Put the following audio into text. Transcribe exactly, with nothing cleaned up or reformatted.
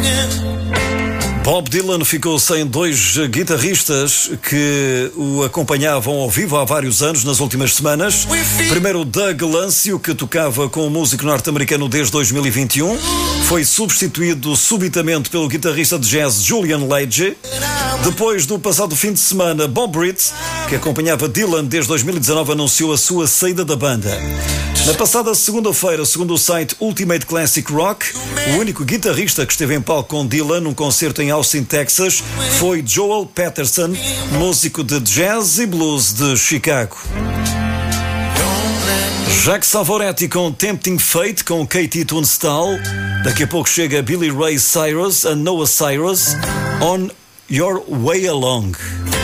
Bob Dylan ficou sem dois guitarristas que o acompanhavam ao vivo há vários anos, nas últimas semanas. Primeiro, Doug Lancio, que tocava com o músico norte-americano desde dois mil e vinte e um, foi substituído subitamente pelo guitarrista de jazz Julian Lage. Depois do passado fim de semana, Bob Britt, que acompanhava Dylan desde dois mil e dezanove, anunciou a sua saída da banda. Na passada segunda-feira, segundo o site Ultimate Classic Rock, o único guitarrista que esteve em palco com Dylan num concerto em Austin, Texas, foi Joel Patterson, músico de jazz e blues de Chicago. Jacques Savoretti com Tempting Fate, com Katie Tunstall. Daqui a pouco chega Billy Ray Cyrus and Noah Cyrus, On Your Way Along.